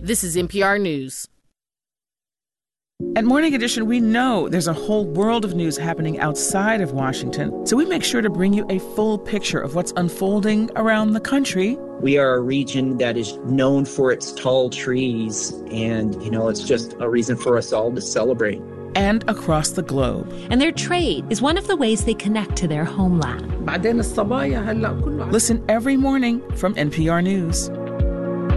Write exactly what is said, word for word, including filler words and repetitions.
This is N P R News. At Morning Edition, we know there's a whole world of news happening outside of Washington, so we make sure to bring you a full picture of what's unfolding around the country. We are a region that is known for its tall trees, and, you know, it's just a reason for us all to celebrate. And across the globe. And their trade is one of the ways they connect to their homeland. Listen every morning from N P R News.